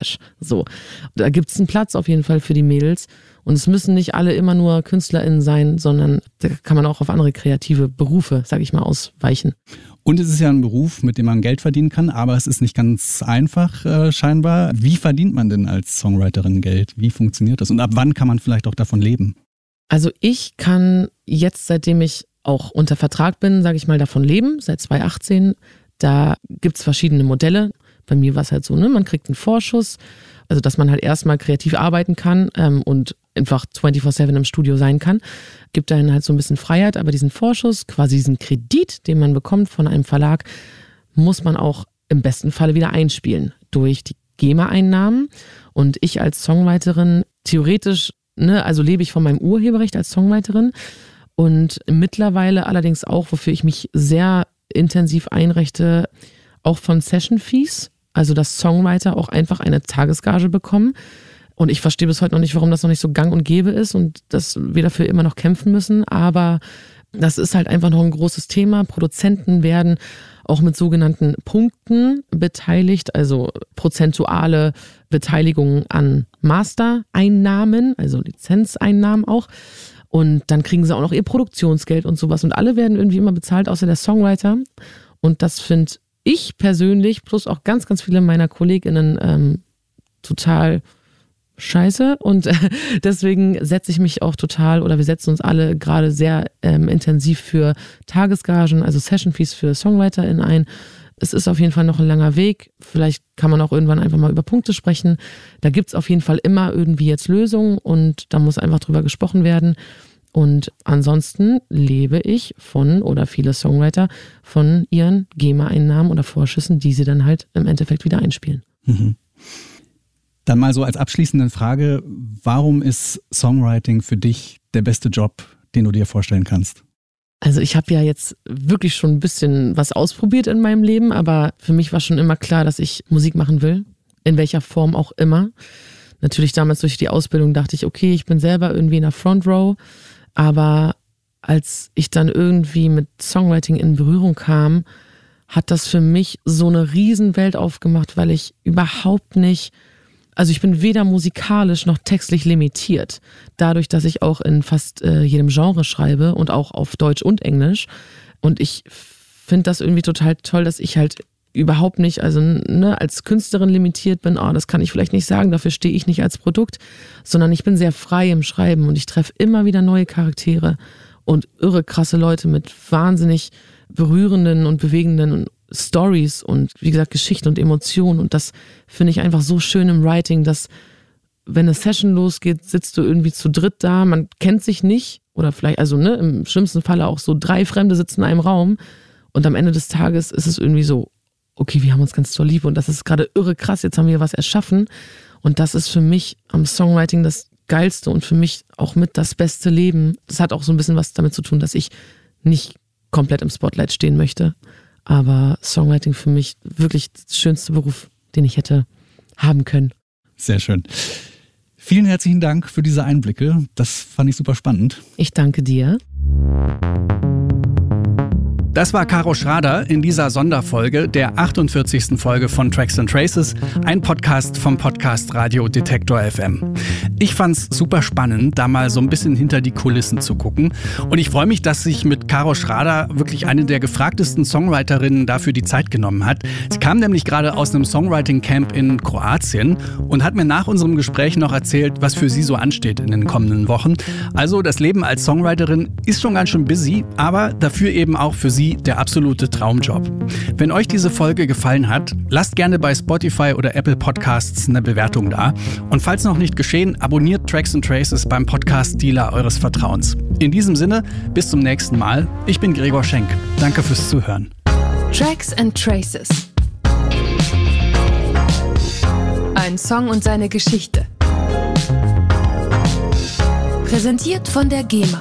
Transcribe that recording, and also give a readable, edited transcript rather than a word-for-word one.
Arsch. So, da gibt es einen Platz auf jeden Fall für die Mädels. Und es müssen nicht alle immer nur KünstlerInnen sein, sondern da kann man auch auf andere kreative Berufe, sag ich mal, ausweichen. Und es ist ja ein Beruf, mit dem man Geld verdienen kann, aber es ist nicht ganz einfach scheinbar. Wie verdient man denn als Songwriterin Geld? Wie funktioniert das? Und ab wann kann man vielleicht auch davon leben? Also ich kann jetzt, seitdem ich auch unter Vertrag bin, sage ich mal, davon leben, seit 2018. Da gibt es verschiedene Modelle. Bei mir war es halt so, ne, man kriegt einen Vorschuss, also dass man halt erstmal kreativ arbeiten kann und einfach 24/7 im Studio sein kann. Gibt dann halt so ein bisschen Freiheit, aber diesen Vorschuss, quasi diesen Kredit, den man bekommt von einem Verlag, muss man auch im besten Falle wieder einspielen durch die GEMA-Einnahmen. Und ich als Songwriterin, theoretisch, ne, also lebe ich von meinem Urheberrecht als Songwriterin und mittlerweile allerdings auch, wofür ich mich sehr intensiv einrichte, auch von Session-Fees, also dass Songwriter auch einfach eine Tagesgage bekommen. Und ich verstehe bis heute noch nicht, warum das noch nicht so gang und gäbe ist und dass wir dafür immer noch kämpfen müssen. Aber das ist halt einfach noch ein großes Thema. Produzenten werden auch mit sogenannten Punkten beteiligt, also prozentuale Beteiligung an Mastereinnahmen, also Lizenzeinnahmen auch. Und dann kriegen sie auch noch ihr Produktionsgeld und sowas. Und alle werden irgendwie immer bezahlt, außer der Songwriter. Und das finde ich persönlich, plus auch ganz, ganz viele meiner KollegInnen total scheiße. Und deswegen setze ich mich auch total, oder wir setzen uns alle gerade sehr intensiv für Tagesgagen, also Session-Fees für SongwriterInnen ein. Es ist auf jeden Fall noch ein langer Weg. Vielleicht kann man auch irgendwann einfach mal über Punkte sprechen. Da gibt es auf jeden Fall immer irgendwie jetzt Lösungen und da muss einfach drüber gesprochen werden. Und ansonsten lebe ich oder viele Songwriter von ihren GEMA-Einnahmen oder Vorschüssen, die sie dann halt im Endeffekt wieder einspielen. Mhm. Dann mal so als abschließende Frage, warum ist Songwriting für dich der beste Job, den du dir vorstellen kannst? Also ich habe ja jetzt wirklich schon ein bisschen was ausprobiert in meinem Leben, aber für mich war schon immer klar, dass ich Musik machen will, in welcher Form auch immer. Natürlich damals durch die Ausbildung dachte ich, okay, ich bin selber irgendwie in der Front Row, aber als ich dann irgendwie mit Songwriting in Berührung kam, hat das für mich so eine Riesenwelt aufgemacht, weil ich überhaupt nicht, also ich bin weder musikalisch noch textlich limitiert. Dadurch, dass ich auch in fast jedem Genre schreibe und auch auf Deutsch und Englisch. Und ich finde das irgendwie total toll, dass ich halt überhaupt nicht, also ne, als Künstlerin limitiert bin. Das kann ich vielleicht nicht sagen, dafür stehe ich nicht als Produkt, sondern ich bin sehr frei im Schreiben und ich treffe immer wieder neue Charaktere und irre krasse Leute mit wahnsinnig berührenden und bewegenden Stories und wie gesagt Geschichten und Emotionen, und das finde ich einfach so schön im Writing, dass wenn eine Session losgeht, sitzt du irgendwie zu dritt da, man kennt sich nicht oder vielleicht, also ne, im schlimmsten Falle auch so 3 Fremde sitzen in einem Raum und am Ende des Tages ist es irgendwie so, okay, wir haben uns ganz doll lieb und das ist gerade irre krass, jetzt haben wir was erschaffen und das ist für mich am Songwriting das Geilste und für mich auch mit das beste Leben. Das hat auch so ein bisschen was damit zu tun, dass ich nicht komplett im Spotlight stehen möchte. Aber Songwriting für mich wirklich der schönste Beruf, den ich hätte haben können. Sehr schön. Vielen herzlichen Dank für diese Einblicke. Das fand ich super spannend. Ich danke dir. Das war Caro Schrader in dieser Sonderfolge, der 48. Folge von Tracks and Traces, ein Podcast vom Podcast Radio Detektor FM. Ich fand's super spannend, da mal so ein bisschen hinter die Kulissen zu gucken. Und ich freue mich, dass sich mit Caro Schrader wirklich eine der gefragtesten Songwriterinnen dafür die Zeit genommen hat. Sie kam nämlich gerade aus einem Songwriting-Camp in Kroatien und hat mir nach unserem Gespräch noch erzählt, was für sie so ansteht in den kommenden Wochen. Also das Leben als Songwriterin ist schon ganz schön busy, aber dafür eben auch für sie der absolute Traumjob. Wenn euch diese Folge gefallen hat, lasst gerne bei Spotify oder Apple Podcasts eine Bewertung da. Und falls noch nicht geschehen, abonniert Tracks and Traces beim Podcast-Dealer eures Vertrauens. In diesem Sinne, bis zum nächsten Mal. Ich bin Gregor Schenk. Danke fürs Zuhören. Tracks and Traces. Ein Song und seine Geschichte. Präsentiert von der GEMA.